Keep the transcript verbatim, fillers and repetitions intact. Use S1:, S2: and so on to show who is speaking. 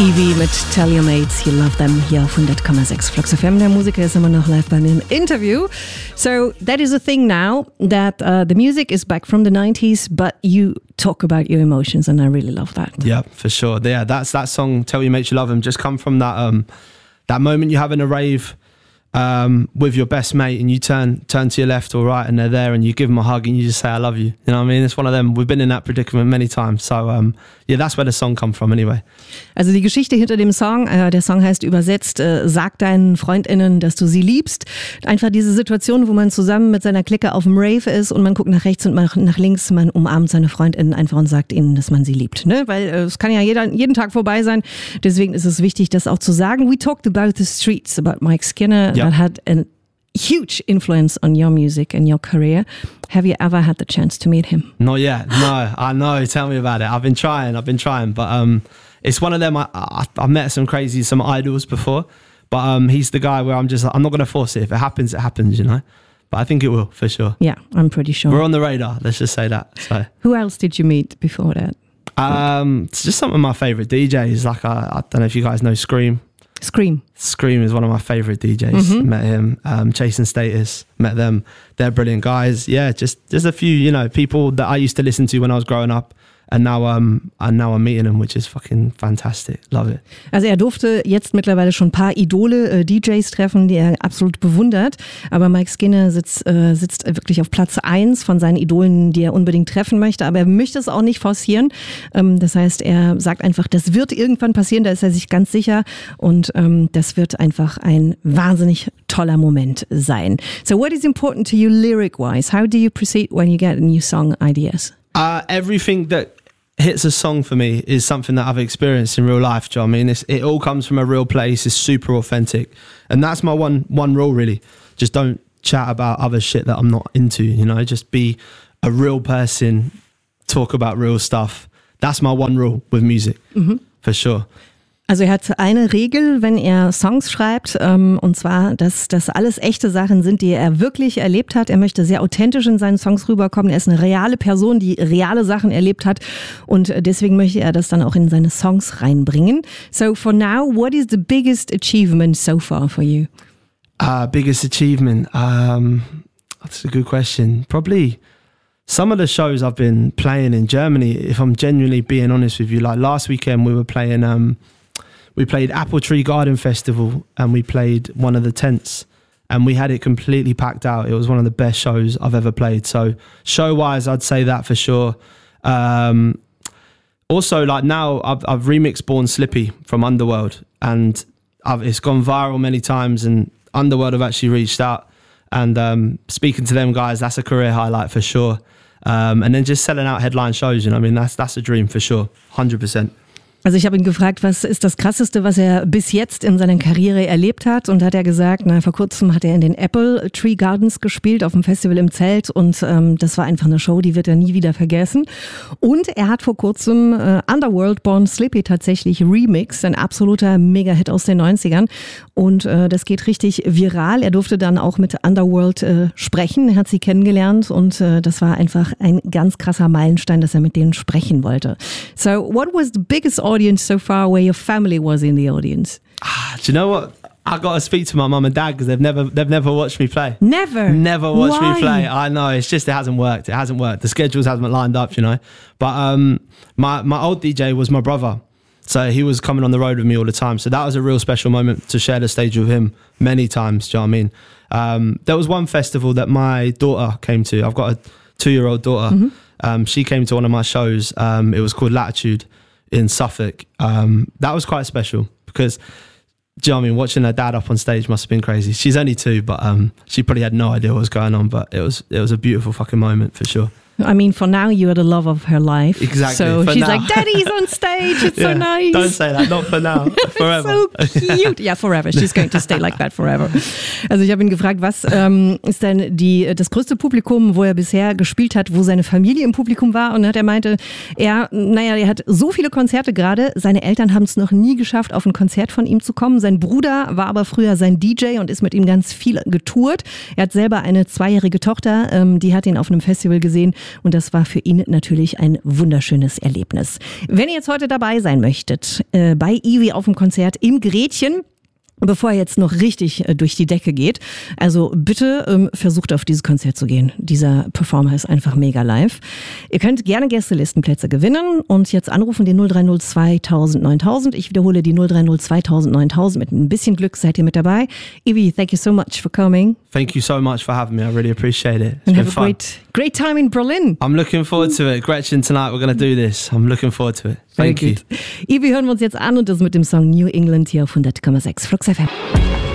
S1: Evie mit Tell Your Mates You Love Them hier auf hundert Komma sechs Flux F M. Der Musiker ist immer noch live bei mir im Interview. So that is a thing now, that uh, the music is back from the nineties, but you talk about your emotions and I really love that.
S2: Yeah, for sure. Yeah, that's that song, Tell Your Mates You Love Them, just come from that um, that moment you have in a rave um, with your best mate and you turn turn to your left or right and they're there and you give them a hug and you just say, I love you. You know what I mean? It's one of them. We've been in that predicament many times. So um, yeah, that's where the song come from anyway.
S1: Also die Geschichte hinter dem Song, äh, der Song heißt übersetzt, äh, sag deinen FreundInnen, dass du sie liebst. Einfach diese Situation, wo man zusammen mit seiner Clique auf dem Rave ist und man guckt nach rechts und nach, nach links, man umarmt seine FreundInnen einfach und sagt ihnen, dass man sie liebt. Ne? Weil äh, es kann ja jeder, jeden Tag vorbei sein. Deswegen ist es wichtig, das auch zu sagen. We talked about the streets, about Mike Skinner.
S2: Ja.
S1: That had a huge influence on your music and your career. Have you ever had the chance to meet him?
S2: Not yet. No, I know. Tell me about it. I've been trying. I've been trying, but um, it's one of them. I, I I've met some crazy, some idols before, but um, he's the guy where I'm just. I'm not going to force it. If it happens, it happens. You know, but I think it will for sure.
S1: Yeah, I'm pretty sure.
S2: We're on the radar. Let's just say that. So.
S1: Who else did you meet before that?
S2: Um, it's just some of my favorite D Js. Like I, I don't know if you guys know Scream.
S1: Scream.
S2: Scream is one of my favorite D Js. Mm-hmm. Met him. Um, Chasing Status. Met them. They're brilliant guys. Yeah, just there's a few, you know, people that I used to listen to when I was growing up. And now, um, and now I'm meeting them, which is fucking fantastic. Love it.
S1: Also er durfte jetzt mittlerweile schon ein paar Idole, äh, D Js treffen, die er absolut bewundert. Aber Mike Skinner sitzt, äh, sitzt wirklich auf Platz eins von seinen Idolen, die er unbedingt treffen möchte. Aber er möchte es auch nicht forcieren. Ähm, das heißt, er sagt einfach, das wird irgendwann passieren, da ist er sich ganz sicher. Und ähm, das wird einfach ein wahnsinnig toller Moment sein. So what is important to you lyric-wise? How do you proceed when you get new song ideas?
S2: Uh, everything that hits a song for me is something that I've experienced in real life. Do you know what I mean? It's, it all comes from a real place. It's super authentic. And that's my one one rule, really. Just don't chat about other shit that I'm not into, you know? Just be a real person, talk about real stuff. That's my one rule with music, mm-hmm. for sure.
S1: Also er hat eine Regel, wenn er Songs schreibt, ähm, und zwar, dass das alles echte Sachen sind, die er wirklich erlebt hat. Er möchte sehr authentisch in seinen Songs rüberkommen. Er ist eine reale Person, die reale Sachen erlebt hat und deswegen möchte er das dann auch in seine Songs reinbringen. So for now, what is the biggest achievement so far for you?
S2: Uh, biggest achievement? Um, that's a good question. Probably some of the shows I've been playing in Germany, if I'm genuinely being honest with you. Like last weekend we were playing... Um, We played Apple Tree Garden Festival and we played one of the tents and we had it completely packed out. It was one of the best shows I've ever played. So show-wise, I'd say that for sure. Um, also, like now, I've, I've remixed Born Slippy from Underworld and I've, it's gone viral many times and Underworld have actually reached out and um, speaking to them guys, that's a career highlight for sure. Um, and then just selling out headline shows, you know what I mean? That's, that's a dream for sure, one hundred percent.
S1: Also ich habe ihn gefragt, was ist das Krasseste, was er bis jetzt in seiner Karriere erlebt hat und hat er gesagt, na vor kurzem hat er in den Apple Tree Gardens gespielt auf dem Festival im Zelt und ähm, das war einfach eine Show, die wird er nie wieder vergessen und er hat vor kurzem äh, Underworld Born Slippy tatsächlich remixed, ein absoluter Mega-Hit aus den neunzigern und äh, das geht richtig viral. Er durfte dann auch mit Underworld äh, sprechen, er hat sie kennengelernt und äh, das war einfach ein ganz krasser Meilenstein, dass er mit denen sprechen wollte. So what was the biggest audience so far where your family was in the audience?
S2: Ah, do you know what? I got to speak to my mum and dad because they've never they've never watched me play.
S1: Never?
S2: Never watched
S1: Why?
S2: me play. I know, it's just it hasn't worked. It hasn't worked. The schedules haven't lined up, you know. But um, my, my old D J was my brother. So he was coming on the road with me all the time. So that was a real special moment to share the stage with him many times, do you know what I mean? Um, there was one festival that my daughter came to. I've got a two-year-old daughter. Mm-hmm. Um, she came to one of my shows. Um, it was called Latitude in Suffolk. Um, that was quite special because, do you know what I mean? Watching her dad up on stage must have been crazy. She's only two, but um, she probably had no idea what was going on. But it was it was a beautiful fucking moment for sure.
S1: I mean, for now, you are the love of her life.
S2: Exactly.
S1: So
S2: for
S1: she's
S2: now.
S1: like, Daddy's on stage. It's
S2: yeah,
S1: so nice.
S2: Don't say that. Not for now. Forever.
S1: So cute. Yeah, forever. She's going to stay like that forever. Also ich habe ihn gefragt, was ähm, ist denn die, das größte Publikum, wo er bisher gespielt hat, wo seine Familie im Publikum war? Und er meinte, er, naja, er hat so viele Konzerte gerade. Seine Eltern haben es noch nie geschafft, auf ein Konzert von ihm zu kommen. Sein Bruder war aber früher sein D J und ist mit ihm ganz viel getourt. Er hat selber eine zweijährige Tochter, ähm, die hat ihn auf einem Festival gesehen und das war für ihn natürlich ein wunderschönes Erlebnis. Wenn ihr jetzt heute dabei sein möchtet, äh, bei Ivi auf dem Konzert im Gretchen, bevor er jetzt noch richtig äh, durch die Decke geht. Also bitte ähm, versucht auf dieses Konzert zu gehen. Dieser Performer ist einfach mega live. Ihr könnt gerne Gästelistenplätze gewinnen und jetzt anrufen die null drei null zweitausend neuntausend. Ich wiederhole die null drei null zweitausend neuntausend. Mit ein bisschen Glück seid ihr mit dabei. Ivi, thank you so much for coming.
S2: Thank you so much for having me. I really appreciate it. It's
S1: And
S2: been
S1: have a
S2: fun.
S1: great, great time in Berlin.
S2: I'm looking forward to it. Gretchen, tonight we're going to do this. I'm looking forward to it. Thank you.
S1: Ivi hören wir uns jetzt an und das mit dem Song New England hier auf hundert Komma sechs Flux F M.